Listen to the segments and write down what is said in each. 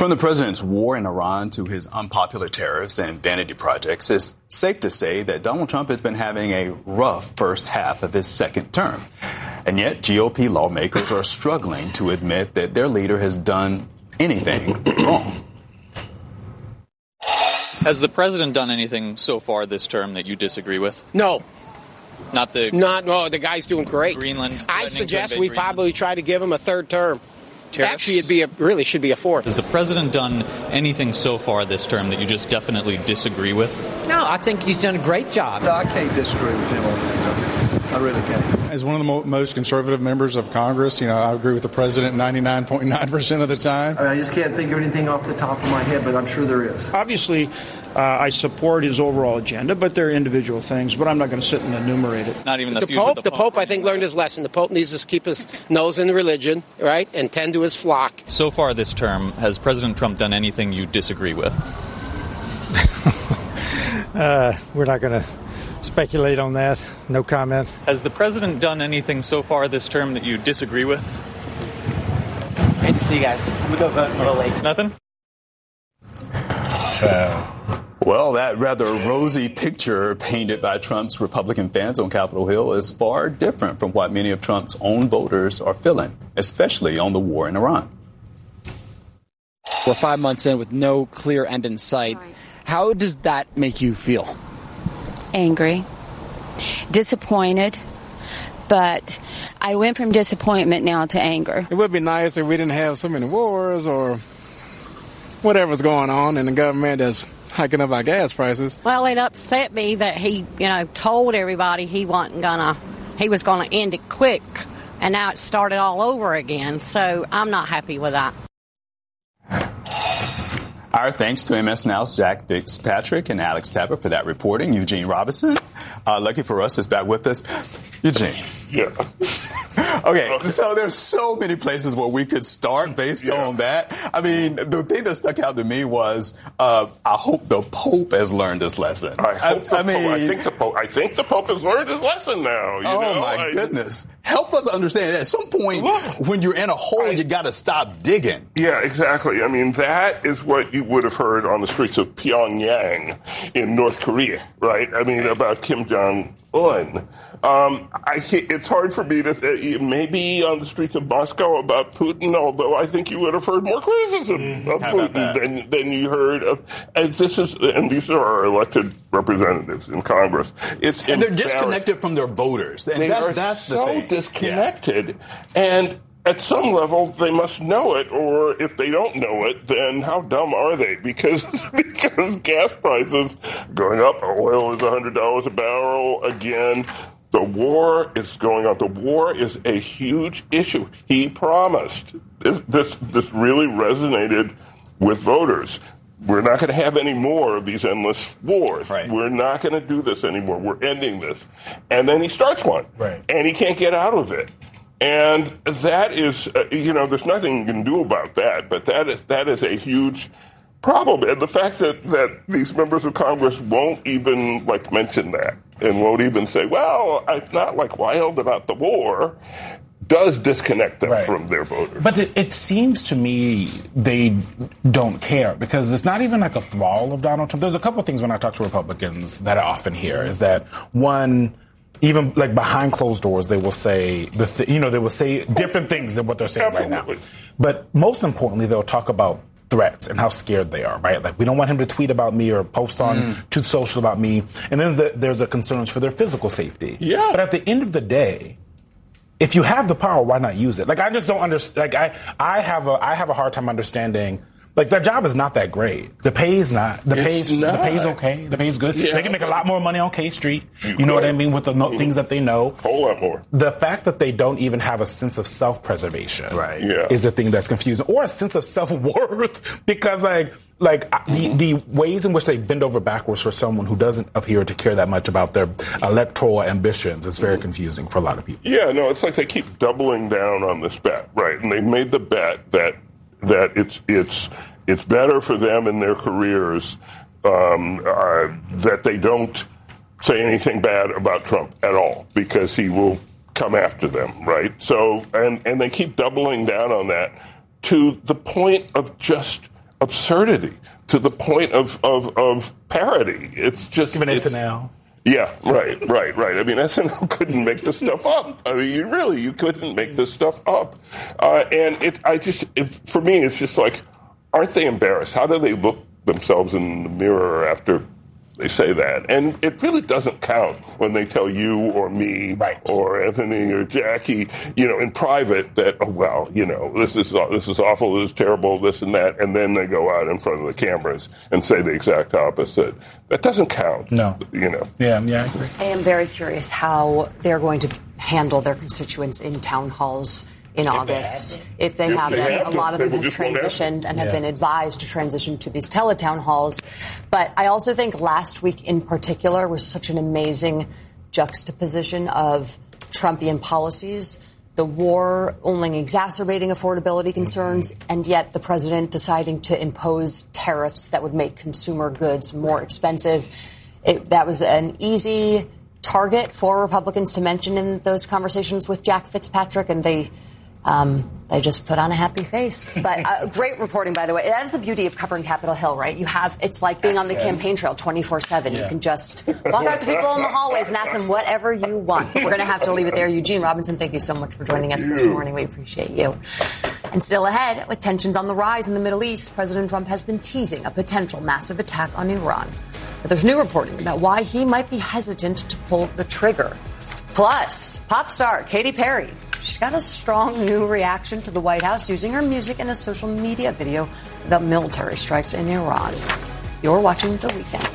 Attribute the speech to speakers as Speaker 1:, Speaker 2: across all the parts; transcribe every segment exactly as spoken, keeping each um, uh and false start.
Speaker 1: From the president's war in Iran to his unpopular tariffs and vanity projects, it's safe to say that Donald Trump has been having a rough first half of his second term. And yet G O P lawmakers are struggling to admit that their leader has done anything wrong.
Speaker 2: Has the president done anything so far this term that you disagree with?
Speaker 3: No.
Speaker 2: Not the...
Speaker 3: Not, no, the guy's doing great.
Speaker 2: Greenland.
Speaker 3: I suggest we
Speaker 2: Greenland.
Speaker 3: probably try to give him a third term.
Speaker 2: Tariffs?
Speaker 3: Actually, it'd be a, really should be a fourth.
Speaker 2: Has the president done anything so far this term that you just definitely disagree with?
Speaker 4: No, I think he's done a great job.
Speaker 5: No, I can't disagree with him on that. I really can't.
Speaker 6: As one of the mo- most conservative members of Congress, you know, I agree with the president ninety-nine point nine percent of the time.
Speaker 5: I mean, I just can't think of anything off the top of my head, but I'm sure there is.
Speaker 7: Obviously, uh, I support his overall agenda, but there are individual things, but I'm not going to sit and enumerate it.
Speaker 2: Not even the,
Speaker 3: the
Speaker 2: feud
Speaker 3: Pope.
Speaker 2: with the,
Speaker 3: the
Speaker 2: Pope,
Speaker 3: Pope, I think, learned his lesson. The Pope needs to keep his nose in the religion, right, and tend to his flock.
Speaker 2: So far this term, has President Trump done anything you disagree with?
Speaker 8: uh, we're not going to speculate on that. No comment.
Speaker 2: Has the president done anything so far this term that you disagree with?
Speaker 4: Great to see you guys. I'm going to go vote a little late.
Speaker 2: Nothing?
Speaker 1: Uh, well, that rather rosy picture painted by Trump's Republican fans on Capitol Hill is far different from what many of Trump's own voters are feeling, especially on the war in Iran.
Speaker 9: We're five months in with no clear end in sight. Right. How does that make you feel?
Speaker 10: Angry, disappointed, but I went from disappointment now to anger.
Speaker 11: It would be nice if we didn't have so many wars or whatever's going on and the government is hiking up our gas prices.
Speaker 12: Well, it upset me that he, you know, told everybody he wasn't gonna, he was gonna end it quick, and now it started all over again. So I'm not happy with that.
Speaker 1: Our thanks to M S Now's Jack Fitzpatrick and Alex Tapper for that reporting. Eugene Robinson, uh, lucky for us, is back with us. Eugene.
Speaker 13: Yeah.
Speaker 1: Okay, so there's so many places where we could start based yeah. on that. I mean, the thing that stuck out to me was uh, I hope the Pope has learned his lesson.
Speaker 13: I hope the
Speaker 1: I, I mean,
Speaker 13: Pope, I think the Pope. I think the Pope has learned his lesson now. You
Speaker 1: oh
Speaker 13: know?
Speaker 1: my
Speaker 13: I,
Speaker 1: goodness! Help us understand that. At some point, look, when you're in a hole, I, you got to stop digging.
Speaker 13: Yeah, exactly. I mean, that is what you would have heard on the streets of Pyongyang in North Korea, right? I mean, about Kim Jong-un. Um, I, it's hard for me to th- maybe on the streets of Moscow about Putin, although I think you would have heard more criticism mm, of Putin than, than you heard of. And this is, and these are our elected representatives in Congress. It's
Speaker 1: and they're disconnected from their voters. And
Speaker 13: they
Speaker 1: that's,
Speaker 13: are
Speaker 1: that's
Speaker 13: so
Speaker 1: the thing.
Speaker 13: disconnected, yeah. and at some level, they must know it, or if they don't know it, then how dumb are they? Because because gas prices going up, oil is one hundred dollars a barrel again. The war is going on. The war is a huge issue. He promised. This this, this really resonated with voters. We're not going to have any more of these endless wars.
Speaker 1: Right.
Speaker 13: We're not going to do this anymore. We're ending this. And then he starts one.
Speaker 1: Right.
Speaker 13: And he can't get out of it. And that is, uh, you know, there's nothing you can do about that, but that is that is a huge problem. And the fact that, that these members of Congress won't even, like, mention that and won't even say, well, I'm not, like, wild about the war, does disconnect them right. from their voters.
Speaker 14: But it, it seems to me they don't care, because it's not even like a thrall of Donald Trump. There's a couple of things when I talk to Republicans that I often hear is that, one, even like behind closed doors, they will say, the th- you know, they will say different things than what they're saying
Speaker 13: Absolutely.
Speaker 14: right now. But most importantly, they'll talk about threats and how scared they are, right? Like, we don't want him to tweet about me or post on mm. Truth Social about me. And then the, there's a concerns for their physical safety.
Speaker 13: Yeah.
Speaker 14: But at the end of the day, if you have the power, why not use it? Like, I just don't understand. Like, I, I have a, I have a hard time understanding. Like, their job is not that great. The pay is not. The pay is, the pay's okay. The pay's good. Yeah. They can make a lot more money on K Street. You, you know what I mean? With the no- things that they know.
Speaker 13: A whole lot more.
Speaker 14: The fact that they don't even have a sense of self-preservation
Speaker 1: right.
Speaker 13: yeah.
Speaker 14: is the thing that's confusing. Or a sense of self-worth. Because, like, like mm-hmm. the, the ways in which they bend over backwards for someone who doesn't appear to care that much about their electoral ambitions is very mm-hmm. confusing for a lot of people.
Speaker 13: Yeah, no, it's like they keep doubling down on this bet, right? And they made the bet that that it's it's it's better for them in their careers um, uh, that they don't say anything bad about Trump at all, because he will come after them, right? So, and, and they keep doubling down on that to the point of just absurdity to the point of, of, of parody. It's just...
Speaker 14: Even S N L.
Speaker 13: Yeah, right, right, right. I mean, S N L couldn't make this stuff up. I mean, you really, you couldn't make this stuff up. Uh, and it, I just, if, for me, it's just like, aren't they embarrassed? How do they look themselves in the mirror after they say that? And it really doesn't count when they tell you or me right. or Anthony or Jackie, you know, in private that, oh, well, you know, this is this is awful, this is terrible, this and that, and then they go out in front of the cameras and say the exact opposite. That doesn't count.
Speaker 14: No.
Speaker 13: You know.
Speaker 14: Yeah, yeah, I agree.
Speaker 15: I am very curious how they're going to handle their constituents in town halls in if August. They if they if have they them. Have a lot of them have transitioned and have yeah. been advised to transition to these teletown halls. But I also think last week in particular was such an amazing juxtaposition of Trumpian policies, the war only exacerbating affordability concerns, mm-hmm. and yet the president deciding to impose tariffs that would make consumer goods more expensive. It, that was an easy target for Republicans to mention in those conversations with Jack Fitzpatrick, and they Um, they just put on a happy face. But uh, great reporting, by the way. That is the beauty of covering Capitol Hill, right? You have, it's like being on the campaign trail twenty-four seven. Yeah. You can just walk out to people in the hallways and ask them whatever you want. We're going to have to leave it there. Eugene Robinson, thank you so much for joining us this morning. We appreciate you. And still ahead, with tensions on the rise in the Middle East, President Trump has been teasing a potential massive attack on Iran. But there's new reporting about why he might be hesitant to pull the trigger. Plus, pop star Katy Perry. She's got a strong new reaction to the White House using her music in a social media video about military strikes in Iran. You're watching The Weekend.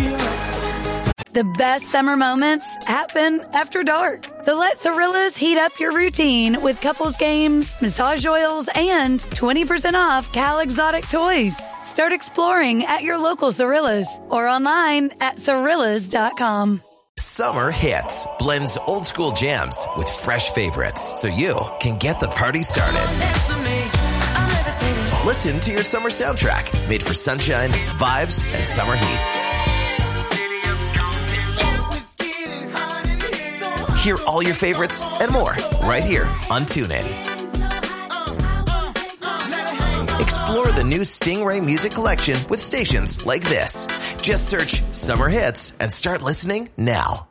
Speaker 16: The best summer moments happen after dark. So let Cirillas heat up your routine with couples games, massage oils, and twenty percent off Cal Exotic toys. Start exploring at your local Cirillas or online at Cirillas dot com.
Speaker 17: Summer Hits blends old school jams with fresh favorites so you can get the party started. Listen to your summer soundtrack made for sunshine, vibes, and summer heat. Hear all your favorites and more right here on TuneIn. Explore the new Stingray music collection with stations like this. Just search Summer Hits and start listening now.